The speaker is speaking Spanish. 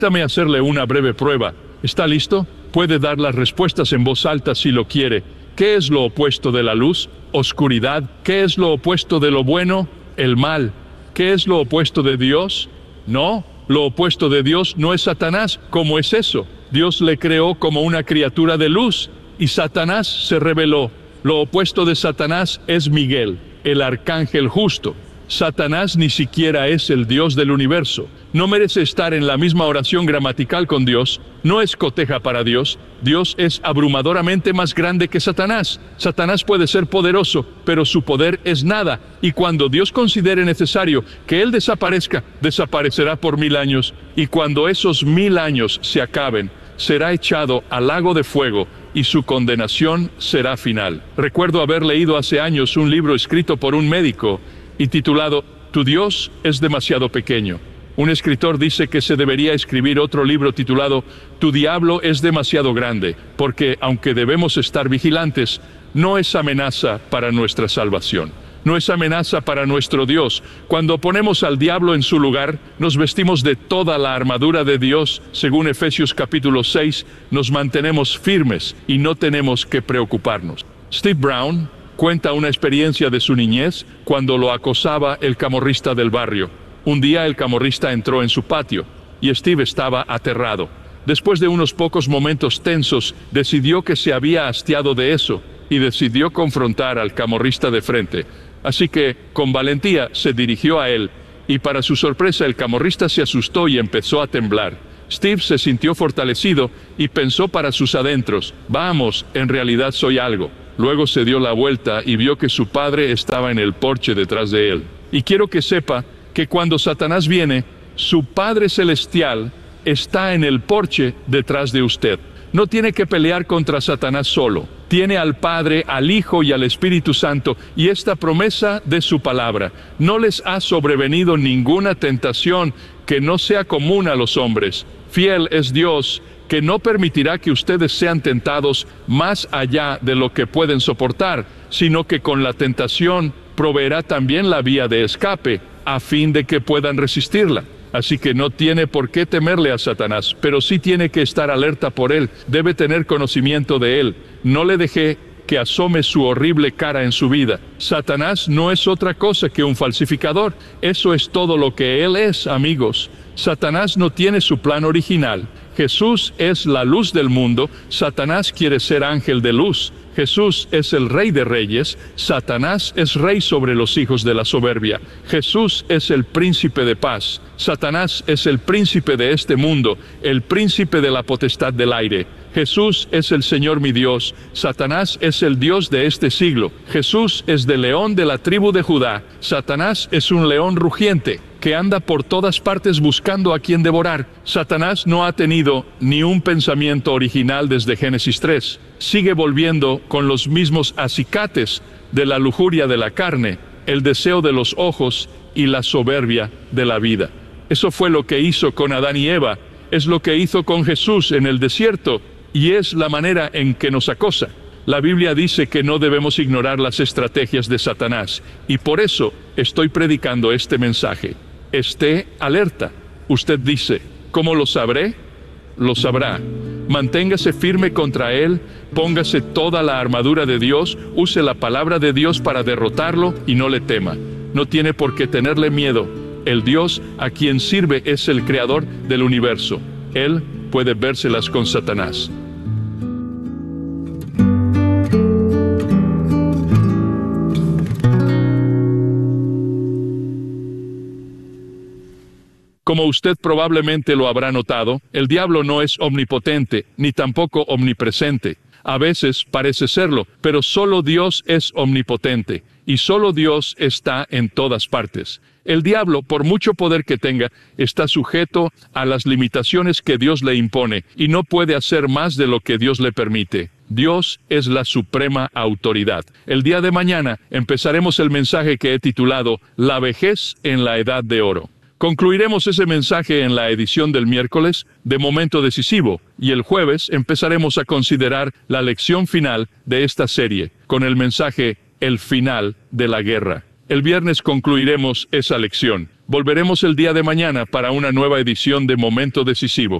Permítame hacerle una breve prueba. ¿Está listo? Puede dar las respuestas en voz alta si lo quiere. ¿Qué es lo opuesto de la luz? Oscuridad. ¿Qué es lo opuesto de lo bueno? El mal. ¿Qué es lo opuesto de Dios? No, lo opuesto de Dios no es Satanás. ¿Cómo es eso? Dios le creó como una criatura de luz y Satanás se rebeló. Lo opuesto de Satanás es Miguel, el arcángel justo. Satanás ni siquiera es el Dios del universo. No merece estar en la misma oración gramatical con Dios. No es coteja para Dios. Dios es abrumadoramente más grande que Satanás. Satanás puede ser poderoso, pero su poder es nada. Y cuando Dios considere necesario que Él desaparezca, desaparecerá por 1000 años. Y cuando esos 1000 años se acaben, será echado al lago de fuego y su condenación será final. Recuerdo haber leído hace años un libro escrito por un médico y titulado «Tu Dios es demasiado pequeño». Un escritor dice que se debería escribir otro libro titulado «Tu diablo es demasiado grande», porque aunque debemos estar vigilantes, no es amenaza para nuestra salvación. No es amenaza para nuestro Dios. Cuando ponemos al diablo en su lugar, nos vestimos de toda la armadura de Dios. Según Efesios capítulo 6, nos mantenemos firmes y no tenemos que preocuparnos. Steve Brown cuenta una experiencia de su niñez cuando lo acosaba el camorrista del barrio. Un día el camorrista entró en su patio y Steve estaba aterrado. Después de unos pocos momentos tensos, decidió que se había hastiado de eso y decidió confrontar al camorrista de frente. Así que, con valentía, se dirigió a él y para su sorpresa el camorrista se asustó y empezó a temblar. Steve se sintió fortalecido y pensó para sus adentros: «Vamos, en realidad soy algo». Luego se dio la vuelta y vio que su padre estaba en el porche detrás de él. Y quiero que sepa que cuando Satanás viene, su Padre Celestial está en el porche detrás de usted. No tiene que pelear contra Satanás solo. Tiene al Padre, al Hijo y al Espíritu Santo, y esta promesa de su palabra: no les ha sobrevenido ninguna tentación que no sea común a los hombres. Fiel es Dios, que no permitirá que ustedes sean tentados más allá de lo que pueden soportar, sino que con la tentación proveerá también la vía de escape, a fin de que puedan resistirla. Así que no tiene por qué temerle a Satanás, pero sí tiene que estar alerta por él, debe tener conocimiento de él. No le deje que asome su horrible cara en su vida. Satanás no es otra cosa que un falsificador. Eso es todo lo que él es, amigos. Satanás no tiene su plan original. Jesús es la luz del mundo. Satanás quiere ser ángel de luz. Jesús es el Rey de Reyes. Satanás es rey sobre los hijos de la soberbia. Jesús es el príncipe de paz. Satanás es el príncipe de este mundo, el príncipe de la potestad del aire. Jesús es el Señor mi Dios. Satanás es el Dios de este siglo. Jesús es del león de la tribu de Judá. Satanás es un león rugiente que anda por todas partes buscando a quien devorar. Satanás no ha tenido ni un pensamiento original desde Génesis 3. Sigue volviendo con los mismos acicates de la lujuria de la carne, el deseo de los ojos y la soberbia de la vida. Eso fue lo que hizo con Adán y Eva. Es lo que hizo con Jesús en el desierto y es la manera en que nos acosa. La Biblia dice que no debemos ignorar las estrategias de Satanás y por eso estoy predicando este mensaje. Esté alerta. Usted dice: ¿cómo lo sabré? Lo sabrá. Manténgase firme contra él, póngase toda la armadura de Dios, use la palabra de Dios para derrotarlo y no le tema. No tiene por qué tenerle miedo. El Dios a quien sirve es el creador del universo. Él puede vérselas con Satanás. Como usted probablemente lo habrá notado, el diablo no es omnipotente, ni tampoco omnipresente. A veces parece serlo, pero solo Dios es omnipotente, y solo Dios está en todas partes. El diablo, por mucho poder que tenga, está sujeto a las limitaciones que Dios le impone, y no puede hacer más de lo que Dios le permite. Dios es la suprema autoridad. El día de mañana empezaremos el mensaje que he titulado La vejez en la edad de oro. Concluiremos ese mensaje en la edición del miércoles de Momento Decisivo, y el jueves empezaremos a considerar la lección final de esta serie, con el mensaje El final de la guerra. El viernes concluiremos esa lección. Volveremos el día de mañana para una nueva edición de Momento Decisivo.